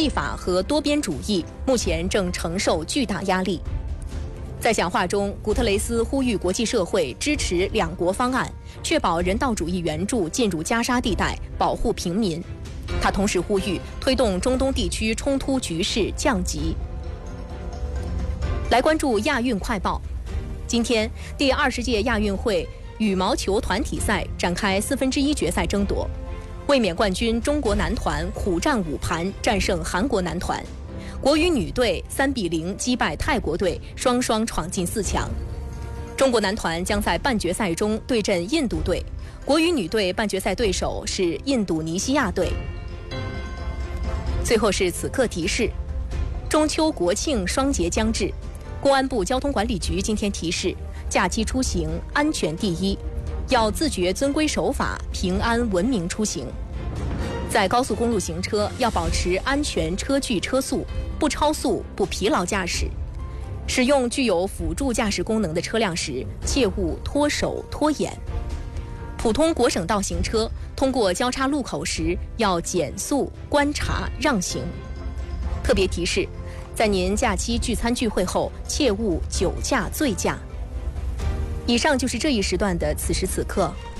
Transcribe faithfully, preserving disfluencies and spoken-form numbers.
际法和多边主义目前正承受巨大压力。在讲话中，古特雷斯呼吁国际社会支持两国方案，确保人道主义援助进入加沙地带，保护平民。他同时呼吁推动中东地区冲突局势降级。来关注亚运快报。今天，第二十届亚运会羽毛球团体赛展开四分之一决赛争夺，卫冕冠军中国男团苦战五盘战胜韩国男团，国羽女队三比零击败泰国队，双双闯进四强。中国男团将在半决赛中对阵印度队，国羽女队半决赛对手是印度尼西亚队。最后是此刻提示：中秋国庆双节将至，公安部交通管理局今天提示，假期出行安全第一，要自觉遵规守法，平安文明出行。在高速公路行车要保持安全车距车速，不超速不疲劳驾驶。使用具有辅助驾驶功能的车辆时，切勿脱手脱眼。普通国省道行车通过交叉路口时要减速观察让行。特别提示，在您假期聚餐聚会后，切勿酒驾醉驾。以上就是这一时段的此时此刻。